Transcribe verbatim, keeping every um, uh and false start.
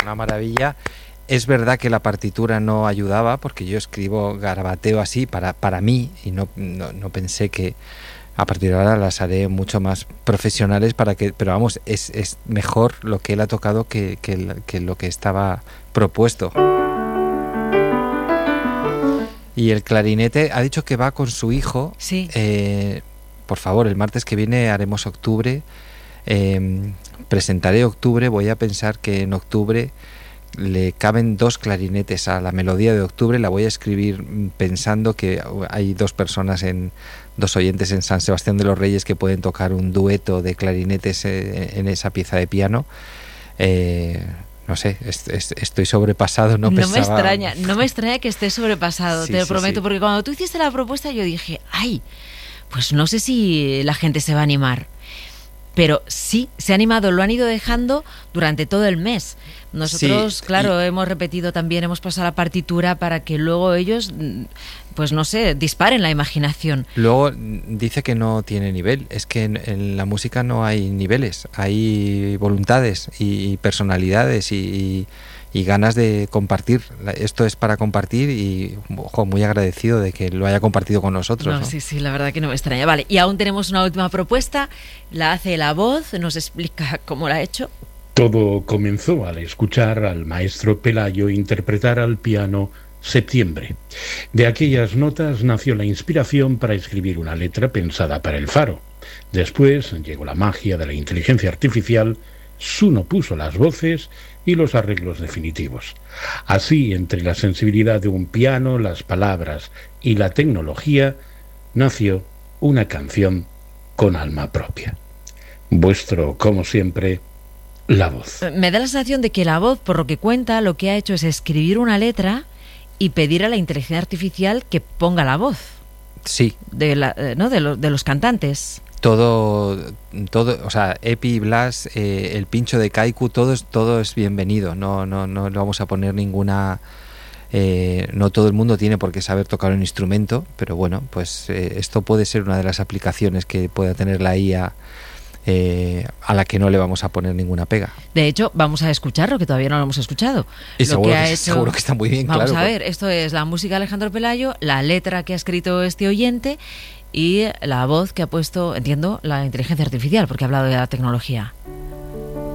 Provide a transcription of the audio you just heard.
una maravilla. Es verdad que la partitura no ayudaba, porque yo escribo garabateo así para, para mí, y no, no, no pensé que a partir de ahora las haré mucho más profesionales para que, pero vamos, es, es mejor lo que él ha tocado que, que, que lo que estaba propuesto. Y el clarinete ha dicho que va con su hijo. Sí. Eh, por favor, el martes que viene haremos octubre. Eh, presentaré octubre. Voy a pensar que en octubre le caben dos clarinetes a la melodía de octubre. La voy a escribir pensando que hay dos personas, en dos oyentes en San Sebastián de los Reyes que pueden tocar un dueto de clarinetes en esa pieza de piano. Eh, no sé, est- est- estoy sobrepasado. No, No pensaba... me extraña, no me extraña que estés sobrepasado, Sí, te lo sí, prometo, sí. porque cuando tú hiciste la propuesta yo dije, ay, pues no sé si la gente se va a animar. Pero sí, se ha animado, lo han ido dejando durante todo el mes. Nosotros, Sí, claro, y... hemos repetido también, hemos pasado la partitura para que luego ellos, pues no sé, disparen la imaginación. Luego dice que no tiene nivel. Es que en, en la música no hay niveles, hay voluntades y personalidades y, y, y ganas de compartir. Esto es para compartir y, ojo, muy agradecido de que lo haya compartido con nosotros. No, ¿no? sí, sí, la verdad que no me extraña. Vale, y aún tenemos una última propuesta, la hace La Voz, nos explica cómo la ha hecho. Todo comenzó al escuchar al maestro Pelayo interpretar al piano Septiembre. De aquellas notas nació la inspiración para escribir una letra pensada para el Faro. Después llegó la magia de la inteligencia artificial, Suno puso las voces y los arreglos definitivos. Así, entre la sensibilidad de un piano, las palabras y la tecnología, nació una canción con alma propia. Vuestro, como siempre, La Voz. Me da la sensación de que La Voz, por lo que cuenta, lo que ha hecho es escribir una letra y pedir a la inteligencia artificial que ponga la voz. Sí. De, la, ¿no? de, lo, de los cantantes. Todo, todo, o sea, Epi, Blas, eh, el pincho de Kaiku, todo es, todo es bienvenido. No, no, no le vamos a poner ninguna. Eh, no todo el mundo tiene por qué saber tocar un instrumento, pero bueno, pues eh, esto puede ser una de las aplicaciones que pueda tener la I A. Eh, a la que no le vamos a poner ninguna pega. De hecho, vamos a escucharlo, que todavía no lo hemos escuchado. Y lo seguro que, ha que, hecho... seguro que está muy bien, vamos claro. Vamos a ver, esto es la música de Alejandro Pelayo, la letra que ha escrito este oyente y la voz que ha puesto, entiendo, la inteligencia artificial, porque ha hablado de la tecnología.